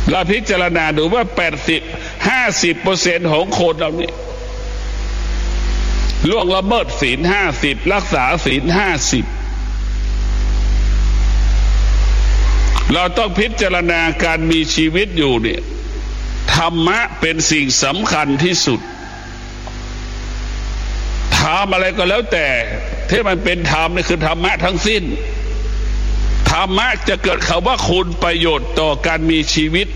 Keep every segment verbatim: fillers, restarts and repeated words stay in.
เราพิจารณาดูว่าแปดสิบ ห้าสิบเปอร์เซ็นต์ของคนเราเนี่ยล่วงละเมิดศีลห้าสิบรักษาศีลห้าสิบเราต้องพิจารณาการมีชีวิตอยู่เนี่ยธรรมะเป็นสิ่งสำคัญที่สุดทำอะไรก็แล้วแต่ที่มันเป็นธรรมนี่คือธรรมะทั้งสิ้นธรรมะจะเกิดคำว่าคุณประโยชน์ต่อการมีชีวิต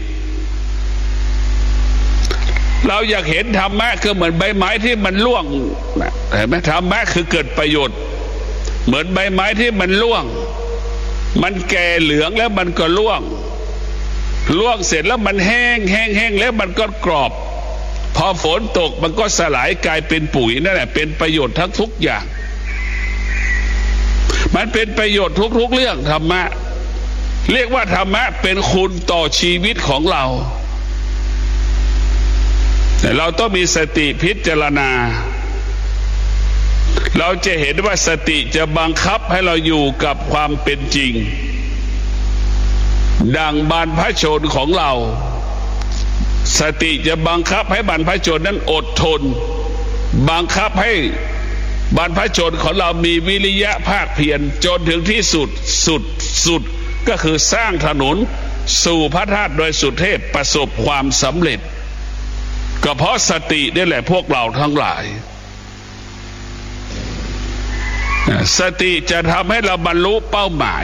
เราอยากเห็นธรรมะคือเหมือนใบไม้ที่มันร่วงเห็นไหมธรรมะคือเกิดประโยชน์เหมือนใบไม้ที่มันร่วงมันแก่เหลืองแล้วมันก็ร่วงร่วงเสร็จแล้วมันแห้งแห้งแห้งแล้วมันก็กรอบพอฝนตกมันก็สลายกลายเป็นปุ๋ยนั่นแหละเป็นประโยชน์ทั้งทุกอย่างมันเป็นประโยชน์ทุกๆเรื่องธรรมะเรียกว่าธรรมะเป็นคุณต่อชีวิตของเราแต่เราต้องมีสติพิจารณาเราจะเห็นว่าสติจะบังคับให้เราอยู่กับความเป็นจริงดังบรรพชนของเราสติจะบังคับให้บรรพชนนั้นอดทนบังคับให้บรรพชนของเรามีวิริยะภาคเพียรจนถึงที่สุดสุดสุดก็คือสร้างถนนสู่พระธาตุโดยสุเทพประสบความสำเร็จก็เพราะสตินี่แหละพวกเราทั้งหลายสติจะทำให้เราบรรลุเป้าหมาย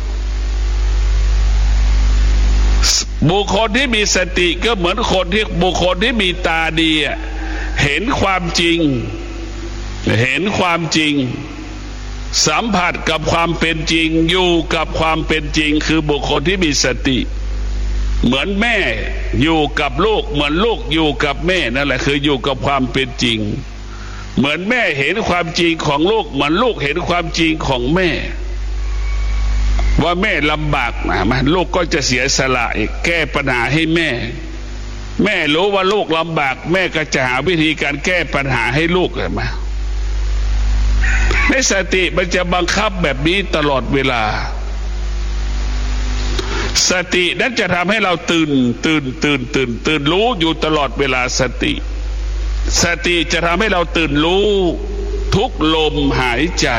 บุคคลที่มีสติก็เหมือนคนที่บุคคลที่มีตาดีเห็นความจริงเห็นความจริงสัมผัสกับความเป็นจริงอยู่กับความเป็นจริงคือบุคคลที่มีสติเหมือนแม่อยู่กับลูกเหมือนลูกอยู่กับแม่นั่นแหละคืออยู่กับความเป็นจริงเหมือนแม่เห็นความจริงของลูกเหมือนลูกเห็นความจริงของแม่ว่าแม่ลำบากนะมันลูกก็จะเสียสละแก้ปัญหาให้แม่แม่รู้ว่าลูกลำบากแม่ก็จะหาวิธีการแก้ปัญหาให้ลูกเลยมาในสติมันจะบังคับแบบนี้ตลอดเวลาสตินั้นจะทำให้เราตื่นตื่นตื่นตื่นตื่นรู้อยู่ตลอดเวลาสติสติจะทำให้เราตื่นรู้ทุกลมหายใจ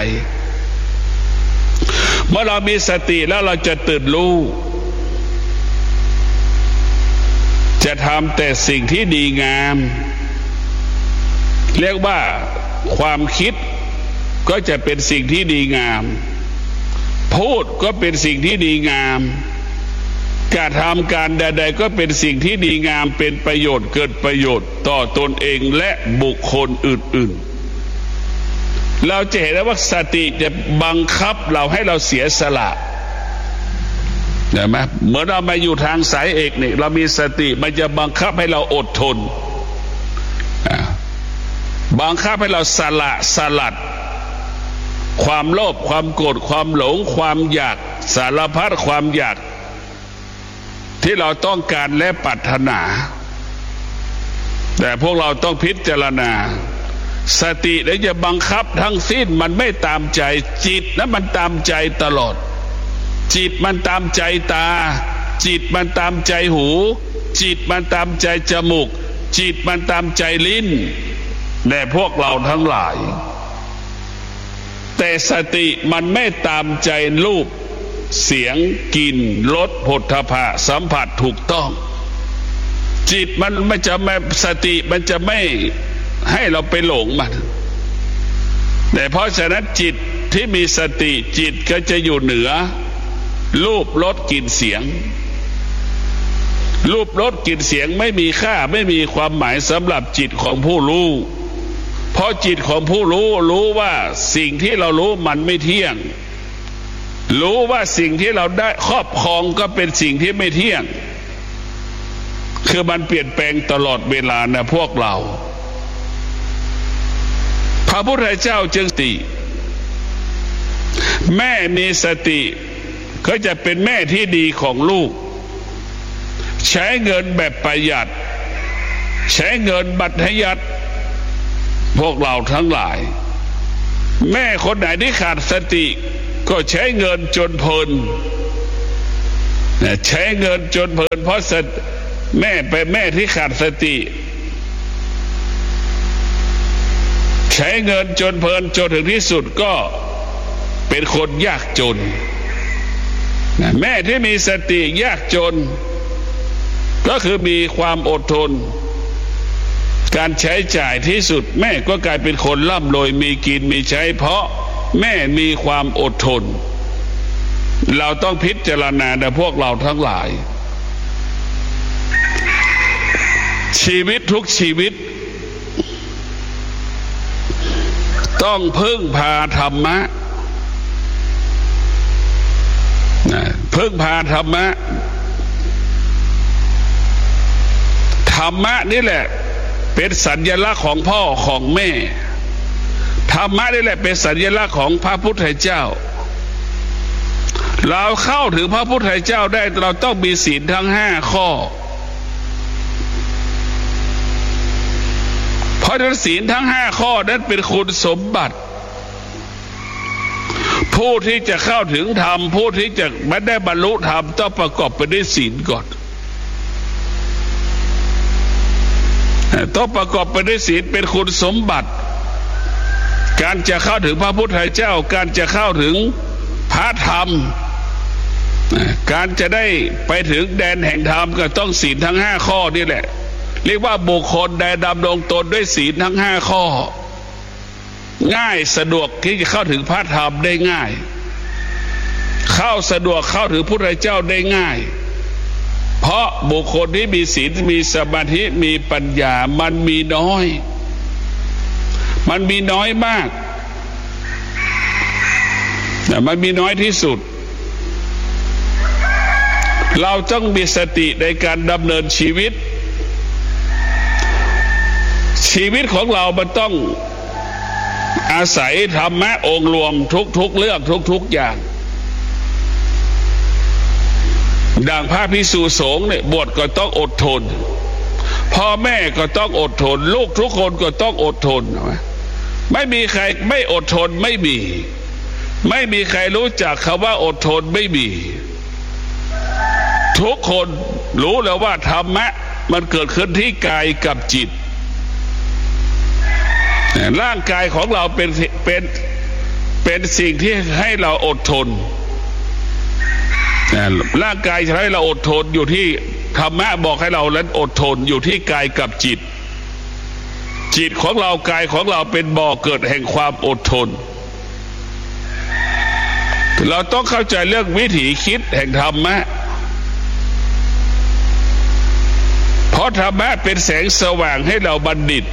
เมื่อเรามีสติแล้วเราจะตื่นรู้จะทำแต่สิ่งที่ดีงามเรียกว่าความคิดก็จะเป็นสิ่งที่ดีงามพูดก็เป็นสิ่งที่ดีงามการทำการใดๆก็เป็นสิ่งที่ดีงามเป็นประโยชน์เกิดประโยชน์ต่อตนเองและบุคคลอื่นๆเราจะเห็นได้ว่าสติจะบังคับเราให้เราเสียสละเห็นไหมเหมือนเรามาอยู่ทางสายเอกนี่เรามีสติมันจะบังคับให้เราอดทนบังคับให้เราสละสลัดความโลภความโกรธความหลงความอยากสารพัดความอยากที่เราต้องการและปรารถนาแต่พวกเราต้องพิจารณาสติแล้วจะบังคับทั้งสิ้นมันไม่ตามใจจิตนั้นมันตามใจตลอดจิตมันตามใจตาจิตมันตามใจหูจิตมันตามใจจมูกจิตมันตามใจลิ้นแด่พวกเราทั้งหลายแต่สติมันไม่ตามใจรูปเสียงกลิ่นรสผลทพะสัมผัสถูกต้องจิตมันไม่จะไม่สติมันจะไม่ให้เราไปหลงมันแต่เพราะฉะนั้นจิตที่มีสติจิตก็จะอยู่เหนือรูปรสกลิ่นเสียงรูปรสกลิ่นเสียงไม่มีค่าไม่มีความหมายสำหรับจิตของผู้รู้เพราะจิตของผู้รู้รู้ว่าสิ่งที่เรารู้มันไม่เที่ยงรู้ว่าสิ่งที่เราได้ครอบครองก็เป็นสิ่งที่ไม่เที่ยงคือมันเปลี่ยนแปลงตลอดเวลานะพวกเราพระพุทธเจ้าจึงติแม่มีสติก็จะเป็นแม่ที่ดีของลูกใช้เงินแบบประหยัดใช้เงินบัตรยัดพวกเราทั้งหลายแม่คนไหนที่ขาดสติก็ใช้เงินจนเพลินใช้เงินจนเพลินเพราะแม่ไปแม่ที่ขาดสติใช้เงินจนเพลินจนถึงที่สุดก็เป็นคนยากจนแม่ที่มีสติยากจนก็คือมีความอดทนการใช้จ่ายที่สุดแม่ก็กลายเป็นคนร่ำรวยมีกินมีใช้เพราะแม่มีความอดทนเราต้องพิจารณาในพวกเราทั้งหลายชีวิตทุกชีวิตต้องพึ่งพาธรรมะพึ่งพาธรรมะธรรมะนี่แหละเป็นสัญลักษณ์ของพ่อของแม่ธรรมะนี่แหละเป็นสัญลักษณ์ของพระพุทธเจ้าเราเข้าถึงพระพุทธเจ้าได้เราต้องมีศีลทั้งห้าข้อเพราะศีลทั้งห้าข้อนั้นเป็นคุณสมบัติผู้ที่จะเข้าถึงธรรมผู้ที่จะไม่ได้บรรลุธรรมต้องประกอบไปด้วยศีลก่อนต้องประกอบไปด้วยศีลเป็นคุณสมบัติการจะเข้าถึงพระพุทธเจ้าการจะเข้าถึงพระธรรมการจะได้ไปถึงแดนแห่งธรรมก็ต้องศีลทั้งห้าข้อนี่แหละเรียกว่าบุคคลใดดำรงตนด้วยศีลทั้งห้าข้อง่ายสะดวกที่จะเข้าถึงพระธรรมได้ง่ายเข้าสะดวกเข้าถึงพระพุทธเจ้าได้ง่ายเพราะบุคคลที่มีศีลมีสมาธิมีปัญญามันมีน้อยมันมีน้อยมากแต่มันมีน้อยที่สุดเราต้องมีสติในการดำเนินชีวิตชีวิตของเรามันต้องอาศัยธรรมะองค์รวมทุกๆเรื่องทุกๆอย่างดังพระภิกษุสงฆ์เนี่ยบวชก็ต้องอดทนพ่อแม่ก็ต้องอดทนลูกทุกคนก็ต้องอดทนไม่มีใครไม่อดทนไม่มีไม่มีใครรู้จักคำว่าอดทนไม่มีทุกคนรู้แล้วว่าธรรมะมันเกิดขึ้นที่กายกับจิตร่างกายของเราเป็นเป็นเป็นสิ่งที่ให้เราอดทนร่างกายให้เราอดทนอยู่ที่ธรรมะบอกให้เรานั้นอดทนอยู่ที่กายกับจิตจิตของเรากายของเราเป็นบ่อเกิดแห่งความอดทนเราต้องเข้าใจเรื่องวิถีคิดแห่งธรรมะเพราะธรรมะเป็นแสงสว่างให้เราบัณฑิต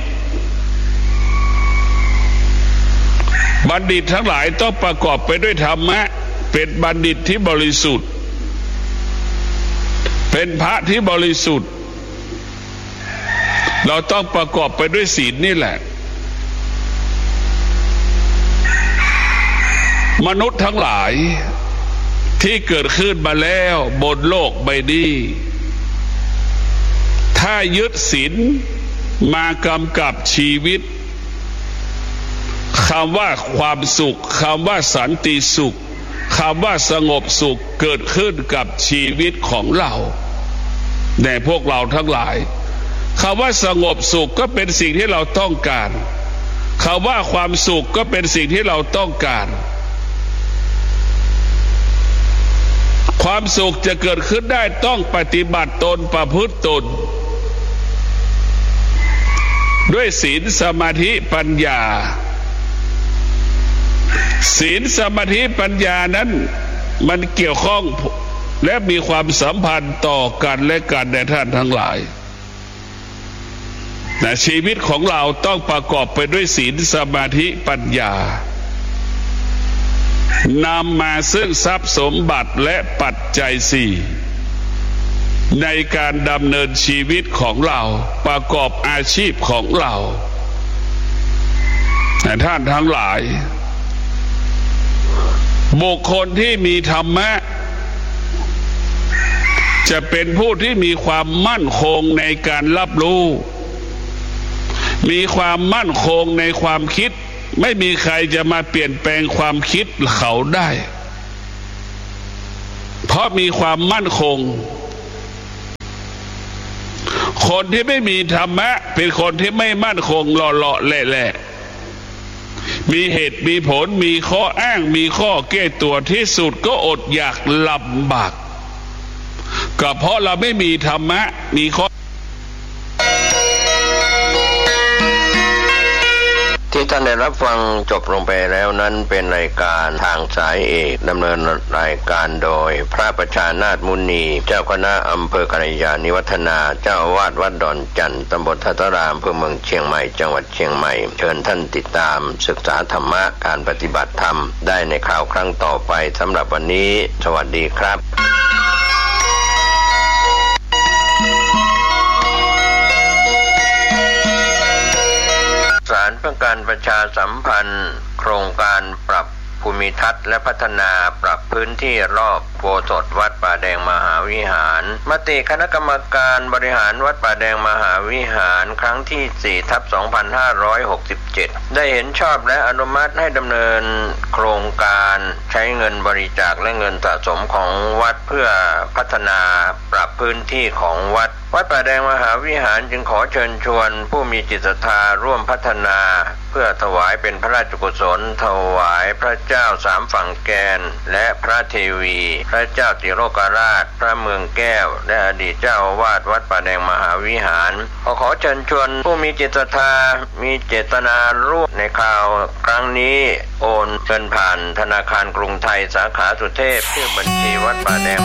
บัณฑิตทั้งหลายต้องประกอบไปด้วยธรรมะเป็นบัณฑิตที่บริสุทธิ์เป็นพระที่บริสุทธิ์เราต้องประกอบไปด้วยศีลนี่แหละมนุษย์ทั้งหลายที่เกิดขึ้นมาแล้วบนโลกใบนี้ถ้ายึดศีลมากำกับชีวิตคำว่าความสุขคำว่าสันติสุขคำว่าสงบสุขเกิดขึ้นกับชีวิตของเราในพวกเราทั้งหลายคำว่าสงบสุขก็เป็นสิ่งที่เราต้องการคำว่าความสุขก็เป็นสิ่งที่เราต้องการความสุขจะเกิดขึ้นได้ต้องปฏิบัติตนประพฤติตนด้วยศีลสมาธิปัญญาศีลสมาธิปัญญานั้นมันเกี่ยวข้องและมีความสัมพันธ์ต่อกันและกันในท่านทั้งหลายแต่ชีวิตของเราต้องประกอบไปด้วยศีลสมาธิปัญญานำมาซึ่งทรัพย์สมบัติและปัจจัยสี่ในการดำเนินชีวิตของเราประกอบอาชีพของเราแต่ท่านทั้งหลายบุคคลที่มีธรรมะจะเป็นผู้ที่มีความมั่นคงในการรับรู้มีความมั่นคงในความคิดไม่มีใครจะมาเปลี่ยนแปลงความคิดเขาได้เพราะมีความมั่นคงคนที่ไม่มีธรรมะเป็นคนที่ไม่มั่นคงหล่อๆแหละๆมีเหตุมีผลมีข้ออ้างมีข้อแก้ตัวที่สุดก็อดอยากลำบากก็เพราะเราไม่มีธรรมะมีข้อที่ท่านได้รับฟังจบลงไปแล้วนั้นเป็นรายการทางสายเอกดำเนินรายการโดยพระประชานาถมุนีเจ้าคณะอำเภอกัลยาณิวัฒนาเจ้าอาวาสวัดดอนจันทร์ตำบลทัตรามอำเภอเมืองเชียงใหม่จังหวัดเชียงใหม่เชิญท่านติดตามศึกษาธรรมะการปฏิบัติธรรมได้ในคราวครั้งต่อไปสำหรับวันนี้สวัสดีครับสารเพื่อการประชาสัมพันธ์โครงการปรับภูมิทัศน์และพัฒนาปรับพื้นที่รอบโบสถ์วัดป่าแดงมหาวิหารมติคณะกรรมการบริหารวัดป่าแดงมหาวิหารครั้งที่ สี่ทับสองพันห้าร้อยหกสิบเจ็ด ได้เห็นชอบและอนุมัติให้ดำเนินโครงการใช้เงินบริจาคและเงินสะสมของวัดเพื่อพัฒนาปรับพื้นที่ของวัดวัดป่าแดงมหาวิหารจึงขอเชิญชวนผู้มีจิตศรัทธาร่วมพัฒนาเพื่อถวายเป็นพระราชกุศลถวายพระเจ้าสามฝั่งแกนและพระเทวีพระเจ้าติโลกราชพระเมืองแก้วและอดีตเจ้าอาวาสวัดป่าแดงมหาวิหารขอขอเชิญชวนผู้มีจิตศรัทธามีเจตนาร่วมในข่าวครั้งนี้โอนเงินผ่านธนาคารกรุงไทยสาขาสุเทพชื่อบัญชีวัดป่าแดง